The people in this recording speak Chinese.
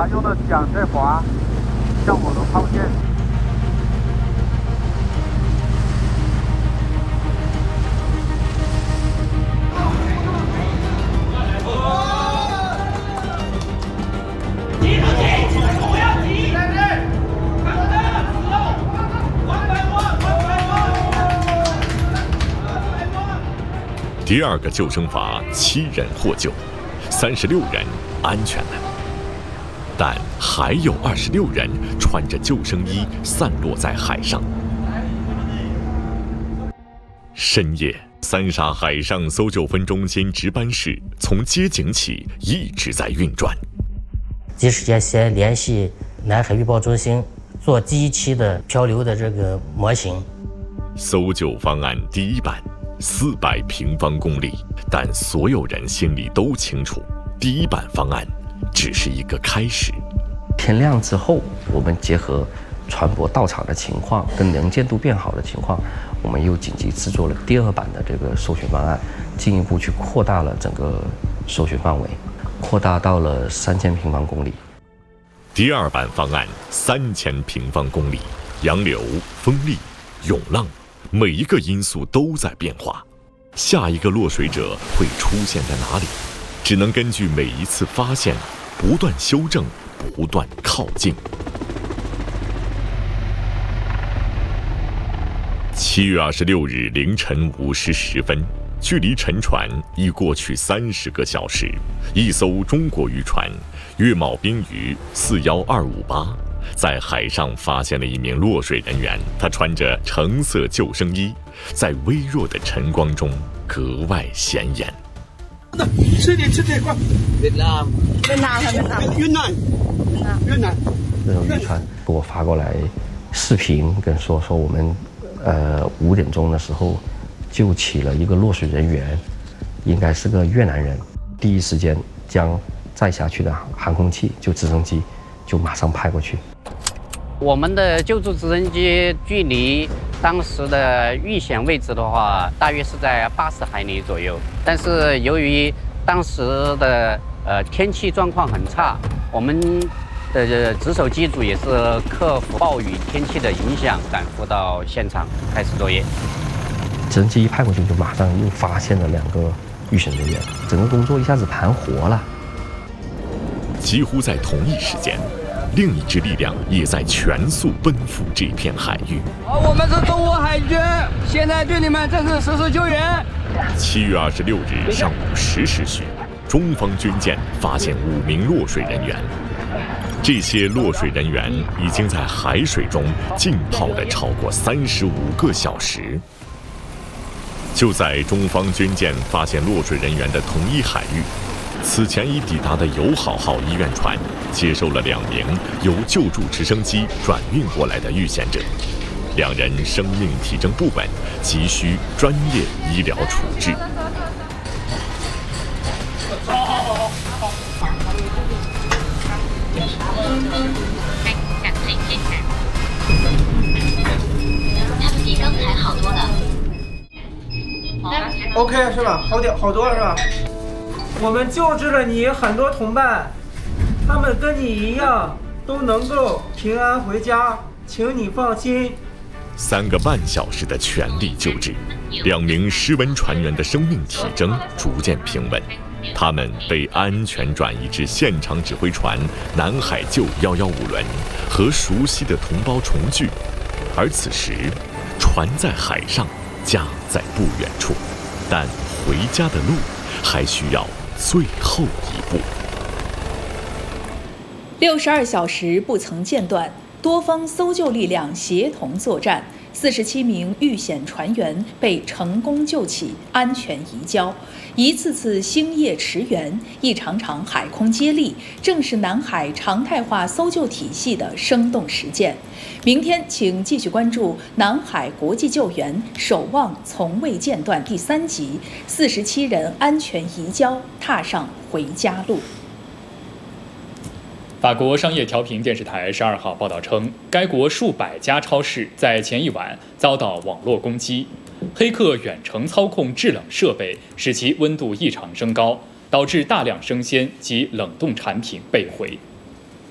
他用的桨在划，像我的抛线。 第二个救生筏7人获救，36人安全了。但还有26人穿着救生衣散落在海上。深夜，三沙海上搜救分中心值班室从接警起一直在运转。 第一时间先联系南海预报中心，做第一期的漂流的这个模型。 搜救方案第一版400平方公里，但所有人心里都清楚，第一版方案只是一个开始。 天亮之后，我们结合船舶到场的情况跟能见度变好的情况，我们又紧急制作了第2版的这个搜寻方案，进一步去扩大了整个搜寻范围，扩大到了3000平方公里。 第2版方案3000平方公里，洋流、风力、涌浪，每一个因素都在变化。下一个落水者会出现在哪里？只能根据每一次发现，不断修正，不断靠近。7月26日凌晨5时10分，距离沉船已过去30个小时，一艘中国渔船粤茂滨渔41258在海上发现了一名落水人员，他穿着橙色救生衣，在微弱的晨光中格外显眼。 吃点，快！越南那种渔船给我发过来视频，跟说我们5点钟的时候救起了一个落水人员，应该是个越南人。第一时间将载下去的航空器就直升机就马上派过去。 我们的救助直升机距离当时的遇险位置的话，大约是在80海里左右。但是由于当时的天气状况很差，我们的值守机组也是克服暴雨天气的影响，赶赴到现场开始作业。 直升机一派过去，就马上又发现了2个遇险人员，整个工作一下子盘活了。 几乎在同一时间，另一支力量也在全速奔赴这片海域。 我们是中国海军，现在对你们正式实施救援。 7月26日上午10时许，中方军舰发现5名落水人员。这些落水人员已经在海水中浸泡了超过35个小时。就在中方军舰发现落水人员的同一海域，此前已抵达的友好号医院船接收了2名由救助直升机转运过来的遇险者，2人生命体征不稳，急需专业医疗处置。 他们比刚才好多了。 OK 是吧？好多了是吧？我们救治了你很多同伴，他们跟你一样都能够平安回家，请你放心。 3个半小时的全力救治，2名失温船员的生命体征逐渐平稳，他们被安全转移至现场指挥船南海救115轮和熟悉的同胞重聚。而此时，船在海上，家在不远处，但回家的路还需要最后一步。 62小时不曾间断，多方搜救力量协同作战，47名遇险船员被成功救起，安全移交。一次次星夜驰援，一场场海空接力，正是南海常态化搜救体系的生动实践。明天，请继续关注《南海国际救援守望从未间断》第3集，47人安全移交，踏上回家路。 法国商业调频电视台12号报道称，该国数百家超市在前一晚遭到网络攻击，黑客远程操控制冷设备，使其温度异常升高，导致大量生鲜及冷冻产品被毁。